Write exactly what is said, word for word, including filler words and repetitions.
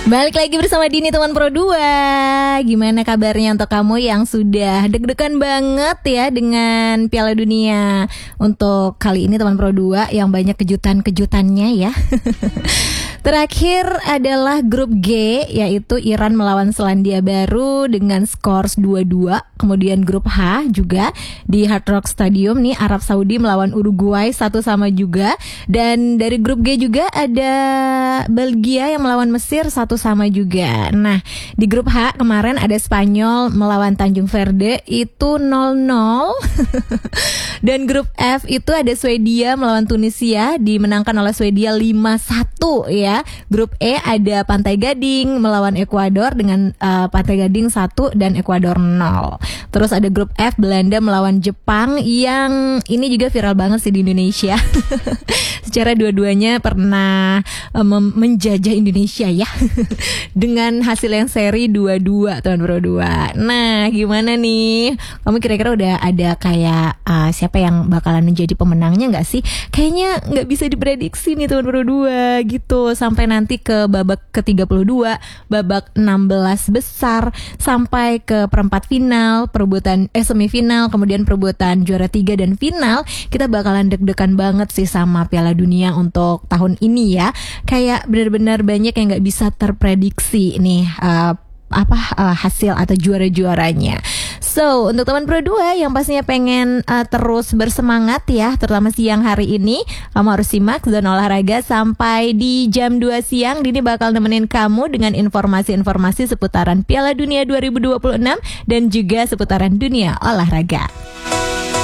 Balik lagi bersama Dini teman Pro dua. Gimana kabarnya untuk kamu yang sudah deg-degan banget ya dengan Piala Dunia? Untuk kali ini teman Pro dua yang banyak kejutan-kejutannya ya. Terakhir adalah grup G, yaitu Iran melawan Selandia Baru dengan skor dua dua. Kemudian grup H juga di Hard Rock Stadium nih, Arab Saudi melawan Uruguay satu sama juga. Dan dari grup G juga ada Belgia yang melawan Mesir satu sama juga. Nah, di grup H kemarin ada Spanyol melawan Tanjung Verde itu nol nol. Dan grup F itu ada Swedia melawan Tunisia, dimenangkan oleh Swedia lima satu ya. Grup E ada Pantai Gading melawan Ekuador dengan uh, Pantai Gading satu dan Ekuador nol. Terus ada grup F, Belanda melawan Jepang, yang ini juga viral banget sih di Indonesia. Secara dua-duanya pernah um, menjajah Indonesia ya. Dengan hasil yang seri dua dua teman Pro dua. Nah, gimana nih? Kamu kira-kira udah ada kayak uh, siapa yang bakalan menjadi pemenangnya gak sih? Kayaknya gak bisa diprediksi nih teman Pro dua gitu. Sampai nanti ke babak ke tiga puluh dua, babak enam belas besar, sampai ke perempat final, perebutan eh semifinal, kemudian perebutan juara tiga dan final. Kita bakalan deg-degan banget sih sama Piala Dunia untuk tahun ini ya. Kayak benar-benar banyak yang gak bisa terprediksi nih uh, apa uh, hasil atau juara-juaranya. So, untuk teman Pro dua yang pastinya pengen uh, terus bersemangat ya, terutama siang hari ini, kamu harus simak Zona Olahraga sampai di jam dua siang. Dini bakal nemenin kamu dengan informasi-informasi seputaran Piala Dunia dua ribu dua puluh enam dan juga seputaran dunia olahraga.